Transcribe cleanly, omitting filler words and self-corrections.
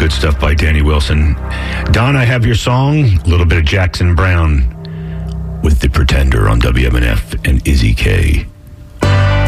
Good stuff by Danny Wilson. Don, I have your song. A little bit of Jackson Browne with The Pretender on WMNF and Izzy K.